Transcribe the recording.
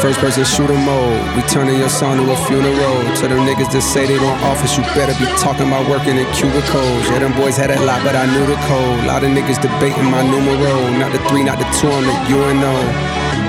first person shooter mode. We turning your song to a funeral. To them niggas that say they want office, you better be talking about working in cubicles. Yeah, them boys had a lot, but I knew the code. A lot of niggas debating my numero. Not the 3, not the 2, I'm the UNO.